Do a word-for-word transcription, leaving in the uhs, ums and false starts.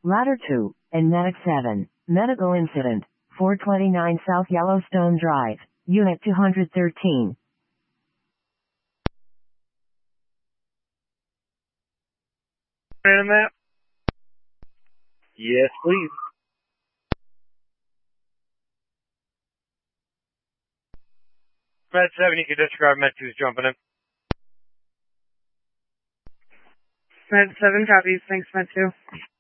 Ladder two, and Medic seven, medical incident, four twenty-nine South Yellowstone Drive, Unit two hundred thirteen. On that? Yes, please. Med seven, you can disregard Med two's jumping in. Med seven copies. Thanks, Med two.